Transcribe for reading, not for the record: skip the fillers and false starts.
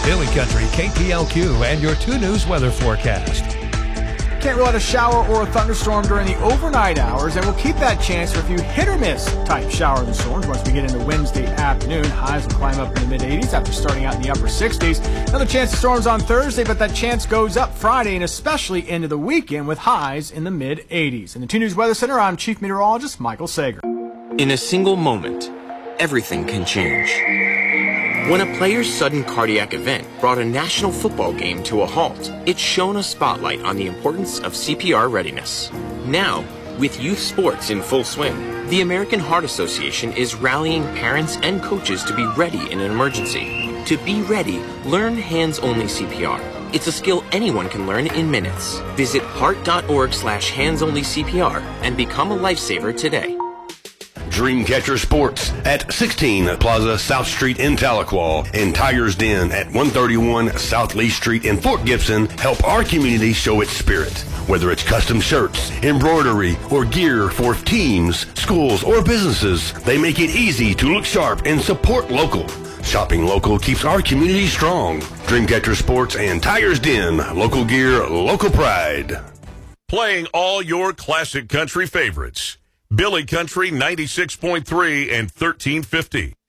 Billy Country, KPLQ, and your 2 News weather forecast. Can't rule out a shower or a thunderstorm during the overnight hours, and we'll keep that chance for a few hit-or-miss type showers and storms once we get into Wednesday afternoon. Highs will climb up in the mid-80s after starting out in the upper 60s. Another chance of storms on Thursday, but that chance goes up Friday and especially into the weekend with highs in the mid-80s. In the 2 News Weather Center, I'm Chief Meteorologist Michael Sager. In a single moment, everything can change. When a player's sudden cardiac event brought a national football game to a halt, it shone a spotlight on the importance of CPR readiness. Now, with youth sports in full swing, the American Heart Association is rallying parents and coaches to be ready in an emergency. To be ready, learn hands-only CPR. It's a skill anyone can learn in minutes. Visit heart.org/hands-only-CPR and become a lifesaver today. Dreamcatcher Sports at 16 Plaza South Street in Tahlequah and Tiger's Den at 131 South Lee Street in Fort Gibson help our community show its spirit. Whether it's custom shirts, embroidery, or gear for teams, schools, or businesses, they make it easy to look sharp and support local. Shopping local keeps our community strong. Dreamcatcher Sports and Tiger's Den, local gear, local pride. Playing all your classic country favorites. Billy Country 96.3 and 1350.